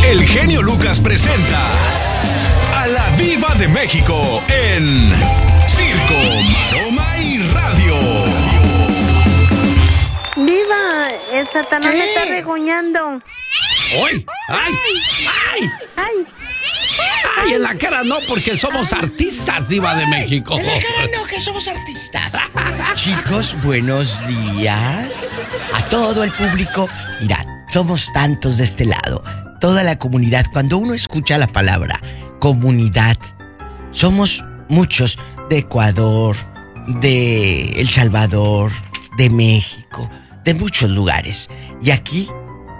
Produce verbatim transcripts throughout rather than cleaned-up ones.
El genio Lucas presenta a la Diva de México en Circo, Maroma y Radio. Diva, el Satanás ¿Qué? me está regoñando. ¡Ay! ¡Ay! ¡Ay! Ay, ¡Ay! En la cara no, porque somos artistas, Diva de México. En la cara no, que somos artistas. Chicos, buenos días. A todo el público. Mirad, somos tantos de este lado. Toda la comunidad. Cuando uno escucha la palabra comunidad, somos muchos de Ecuador, de El Salvador, de México, de muchos lugares. Y aquí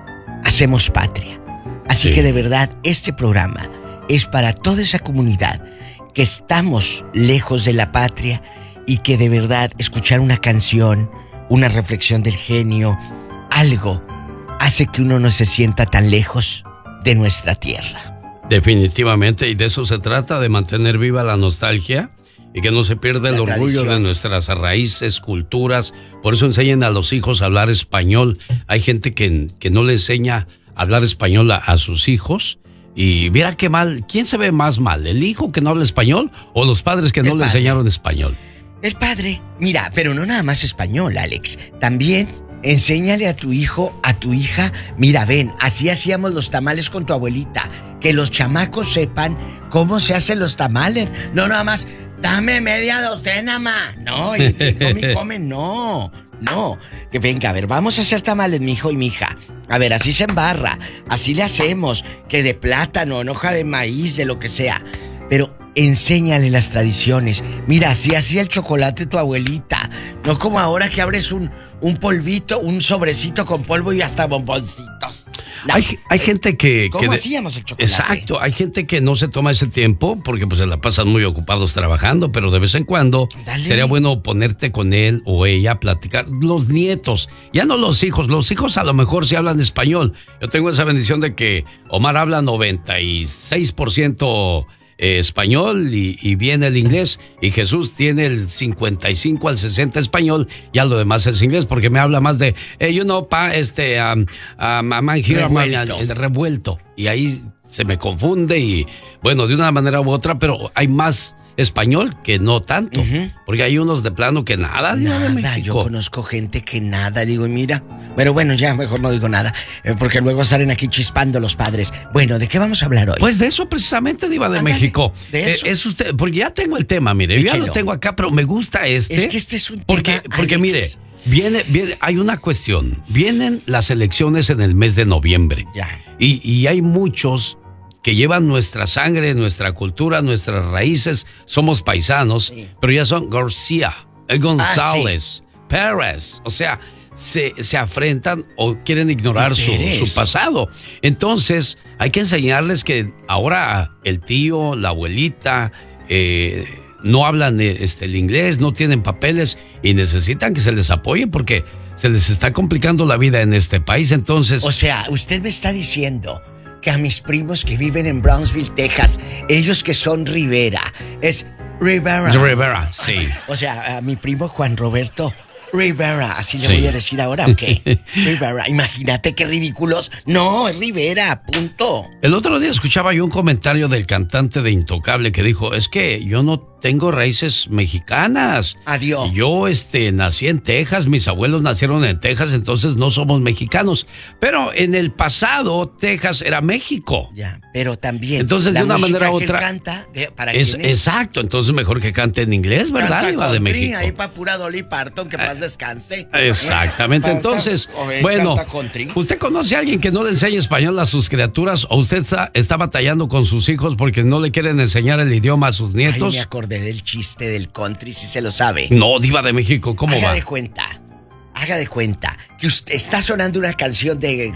hacemos patria. Así Sí. que de verdad, este programa es para toda esa comunidad que estamos lejos de la patria y que de verdad escuchar una canción, una reflexión del genio, algo hace que uno no se sienta tan lejos de nuestra tierra. Definitivamente, y de eso se trata, de mantener viva la nostalgia y que no se pierda el La orgullo tradición. de nuestras raíces, culturas. Por eso enseñen a los hijos a hablar español. Hay gente que, que no le enseña a hablar español a, a sus hijos. Y mira qué mal, ¿quién se ve más mal? ¿El hijo que no habla español o los padres que no El le padre. enseñaron español? El padre, mira, pero no nada más español, Alex. También enséñale a tu hijo, a tu hija. Mira, ven, así hacíamos los tamales con tu abuelita. Que los chamacos sepan cómo se hacen los tamales. No nada más, dame media docena, ma. No, y, y come y come, no. No, que venga, a ver, vamos a hacer tamales, mi hijo y mi hija. A ver, así se embarra, así le hacemos, que de plátano, en hoja de maíz, de lo que sea. Pero enséñale las tradiciones. Mira, así hacía el chocolate tu abuelita. No como ahora que abres un, un polvito, un sobrecito con polvo y hasta bomboncitos. No. Hay, hay gente que... ¿Cómo que de- hacíamos el chocolate? Exacto, hay gente que no se toma ese tiempo porque pues se la pasan muy ocupados trabajando, pero de vez en cuando Dale. sería bueno ponerte con él o ella a platicar. Los nietos, ya no los hijos, los hijos a lo mejor sí hablan español. Yo tengo esa bendición de que Omar habla noventa y seis por ciento eh, español y, y bien el inglés, y Jesús tiene el cincuenta y cinco al sesenta español, ya lo demás es inglés porque me habla más de, eh, you know, pa, este, um, um, I'm here, Revuelto. el revuelto, y ahí se me confunde y, bueno, de una manera u otra, pero hay más español que no tanto, Ujú. porque hay unos de plano que nada, Diva de Nada, yo México. conozco gente que nada, digo, y mira. Pero bueno, ya mejor no digo nada, eh, porque luego salen aquí chispando los padres. Bueno, ¿de qué vamos a hablar hoy? Pues de eso precisamente, Diva de Ándale, México. de eso. Eh, es usted, porque ya tengo el tema, mire, yo ya Échelo. lo tengo acá, pero me gusta este. Es que este es un porque, tema, porque Alex. mire, viene, viene, hay una cuestión. Vienen las elecciones en el mes de noviembre. Ya. Y, y hay muchos que llevan nuestra sangre, nuestra cultura, nuestras raíces. Somos paisanos, Sí. pero ya son García, eh, González, Pérez. O sea, se, se afrentan o quieren ignorar ¿Y su, Pérez? su pasado. Entonces, hay que enseñarles que ahora el tío, la abuelita, eh, no hablan eh, este, el inglés, no tienen papeles y necesitan que se les apoye porque se les está complicando la vida en este país. Entonces, O sea, usted me está diciendo que a mis primos que viven en Brownsville, Texas, ellos que son Rivera, es Rivera. Rivera, sí. O sea, a mi primo Juan Roberto Rivera, así le Sí. voy a decir ahora, ¿o qué? Rivera, imagínate qué ridículos. No, es Rivera, punto. El otro día escuchaba yo un comentario del cantante de Intocable que dijo, es que yo no tengo raíces mexicanas. Adiós. Y yo este, nací en Texas, mis abuelos nacieron en Texas, entonces no somos mexicanos. Pero en el pasado, Texas era México. Ya, pero también. Entonces, la de una música manera u que él otra, canta, de- ¿para Es, quién es? exacto, entonces mejor que cante en inglés, ¿verdad? Canta Diva de country, México. ahí para pura Dolly Parton, que paz descanse. Exactamente, Canta- entonces, o él bueno, canta country. ¿usted conoce a alguien que no le enseña español a sus criaturas o usted está, está batallando con sus hijos porque no le quieren enseñar el idioma a sus Ay, nietos? me acordé del chiste del country, si se lo sabe. No, Diva de México, ¿cómo haga va? de cuenta, haga de cuenta que usted está sonando una canción de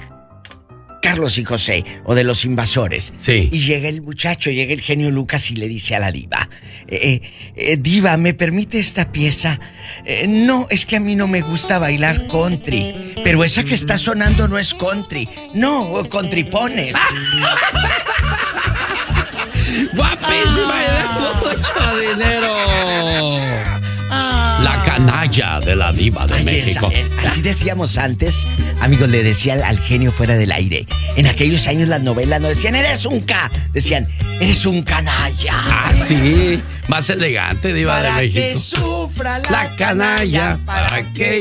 Carlos y José o de Los Invasores. Sí. Y llega el muchacho, llega el genio Lucas y le dice a la diva, eh, eh, diva, ¿me permite esta pieza? Eh, no, es que a mí no me gusta bailar country, pero esa que está sonando no es country. No, countrypones. ¡Guapísima! Y da mucho dinero. La canalla de la Diva de Ay, México. esa, eh, así decíamos antes, amigos, le decía al, al genio fuera del aire. En aquellos años las novelas no decían, eres un K, decían, eres un canalla. Ah, sí, más elegante, Diva de Para México. que sufra la, La canalla, para que